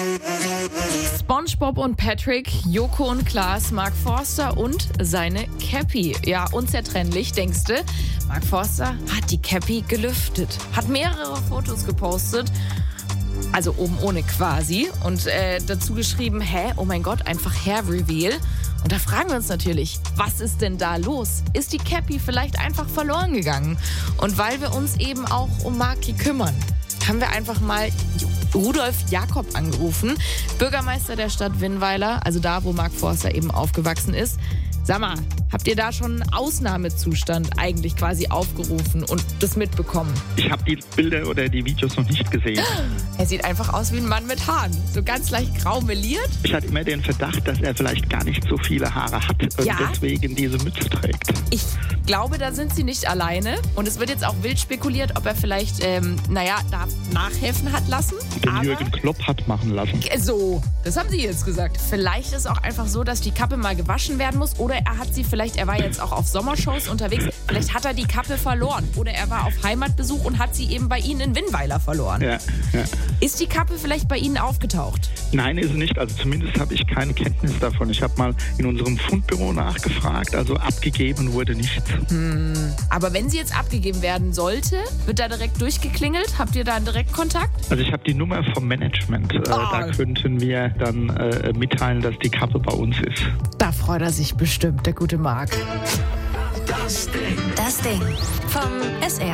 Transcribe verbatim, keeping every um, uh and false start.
SpongeBob und Patrick, Joko und Klaas, Mark Forster und seine Cappy. Ja, unzertrennlich, denkst du? Mark Forster hat die Cappy gelüftet, hat mehrere Fotos gepostet, also oben ohne quasi, und äh, dazu geschrieben, hä, oh mein Gott, einfach Hair Reveal. Und da fragen wir uns natürlich, was ist denn da los? Ist die Cappy vielleicht einfach verloren gegangen? Und weil wir uns eben auch um Marki kümmern, haben wir einfach mal Rudolf Jakob angerufen, Bürgermeister der Stadt Winnweiler, also da, wo Mark Forster eben aufgewachsen ist. Sag mal, habt ihr da schon einen Ausnahmezustand eigentlich quasi aufgerufen und das mitbekommen? Ich habe die Bilder oder die Videos noch nicht gesehen. Er sieht einfach aus wie ein Mann mit Haaren, so ganz leicht grau meliert. Ich hatte immer den Verdacht, dass er vielleicht gar nicht so viele Haare hat und Ja? deswegen diese Mütze trägt. Ich glaube, da sind sie nicht alleine. Und es wird jetzt auch wild spekuliert, ob er vielleicht, ähm, naja, da nachhelfen hat lassen. Den Aber Jürgen Klopp hat machen lassen. so, das haben Sie jetzt gesagt. Vielleicht ist es auch einfach so, dass die Kappe mal gewaschen werden muss. Oder er hat sie vielleicht, er war jetzt auch auf Sommershows unterwegs. Vielleicht hat er die Kappe verloren. Oder er war auf Heimatbesuch und hat sie eben bei Ihnen in Winnweiler verloren. Ja, ja. Ist die Kappe vielleicht bei Ihnen aufgetaucht? Nein, ist nicht. Also zumindest habe ich keine Kenntnis davon. Ich habe mal in unserem Fundbüro nachgefragt. Also abgegeben wurde nichts. Aber wenn sie jetzt abgegeben werden sollte, wird da direkt durchgeklingelt? Habt ihr da einen Direktkontakt? Also ich habe die Nummer vom Management. Äh, Ah. Da könnten wir dann äh, mitteilen, dass die Kappe bei uns ist. Da freut er sich bestimmt, der gute Marc. Das Ding vom S R.